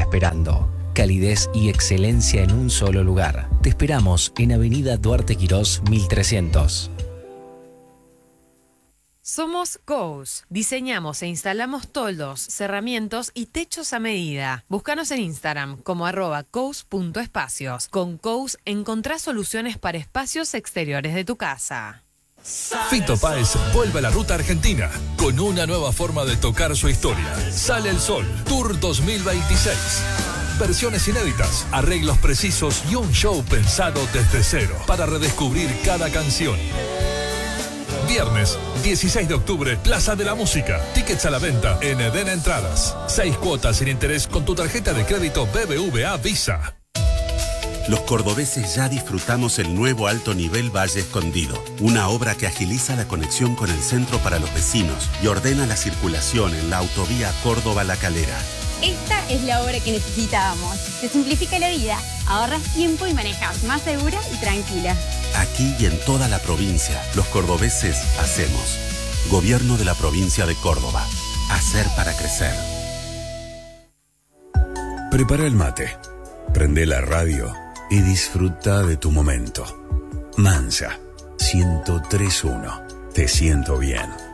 esperando. Calidez y excelencia en un solo lugar. Te esperamos en Avenida Duarte Quirós 1300. Somos Kous. Diseñamos e instalamos toldos, cerramientos y techos a medida. Búscanos en Instagram como @kous.espacios. Con Kous encontrás soluciones para espacios exteriores de tu casa. Fito Páez vuelve a la ruta argentina con una nueva forma de tocar su historia. Sale el Sol, Tour 2026. Versiones inéditas, arreglos precisos y un show pensado desde cero para redescubrir cada canción. Viernes 16 de octubre, Plaza de la Música. Tickets a la venta en Eden Entradas. 6 cuotas sin interés con tu tarjeta de crédito BBVA Visa. Los cordobeses ya disfrutamos el nuevo alto nivel Valle Escondido, una obra que agiliza la conexión con el centro para los vecinos y ordena la circulación en la autovía Córdoba-La Calera. Esta es la obra que necesitábamos. Te simplifica la vida, ahorras tiempo y manejas más segura y tranquila. Aquí y en toda la provincia, los cordobeses hacemos. Gobierno de la provincia de Córdoba. Hacer para crecer. Prepara el mate, prende la radio y disfruta de tu momento. Mansa, 103.1. Te siento bien.